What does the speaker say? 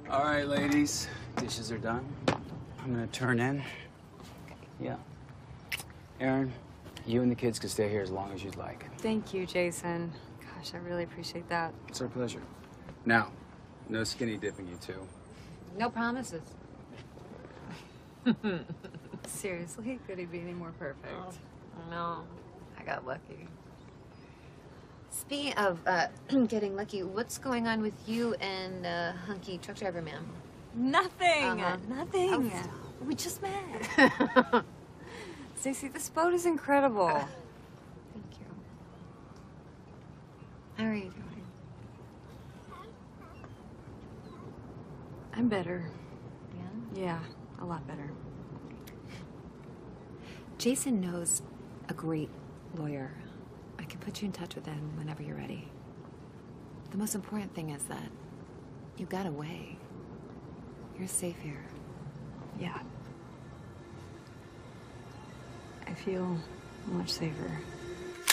All right, ladies. Dishes are done. I'm gonna turn in. Yeah. Erin, you and the kids can stay here as long as you'd like. Thank you, Jason. Gosh, I really appreciate that. It's our pleasure. Now, no skinny dipping, you two. No promises. Seriously, could he be any more perfect? Oh, no, I got lucky. Speaking of getting lucky, what's going on with you and hunky truck driver man? Nothing. Uh-huh. Nothing. Oh, We just met. Stacey, this boat is incredible. Thank you. How are you doing? I'm better. Yeah? Yeah, a lot better. Jason knows a great lawyer. I can put you in touch with him whenever you're ready. The most important thing is that you got away. You're safe here. Yeah. I feel much safer.